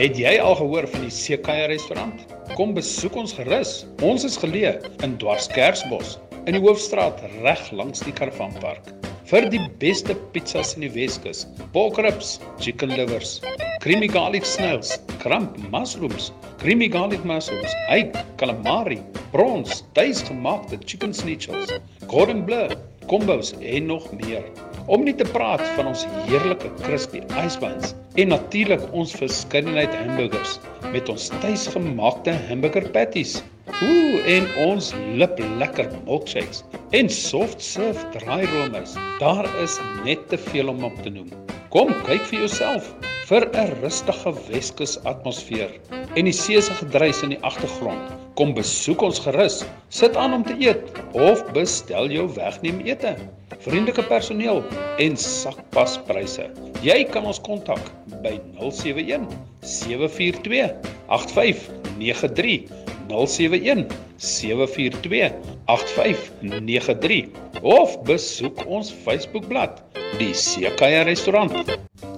Het jy al gehoor van die Seekaya restaurant? Kom besoek ons gerus. Ons is geleë in Dwarskersbos, in die Hoofstraat reg langs die Karavanpark. Vir die beste pizzas in die Weskus, pork ribs, chicken livers, creamy garlic snails, crump mushrooms, creamy garlic mushrooms, hake, calamari, prawns, tuisgemaakte chicken schnitzels, cordon bleu, combos en nog meer. Om nie te praat van ons heerlike crispy ice buns en natuurlik ons verskeidenheid hamburgers met ons tuisgemaakte hamburger patties. En ons lekker milkshakes en soft serve draai romers. Daar is net te veel om op te noem. Kom kyk vir jouself vir 'n rustige Weskus atmosfeer en die see se gedruis in die agtergrond. Kom besoek ons gerus, sit aan om te eet of bestel jou wegneem ete. Vriendelike personeel en sakpaspryse. Jy kan ons kontak by 071 742 8593 071 742 8593 of besoek ons Facebookblad, die Seekaya Restaurant.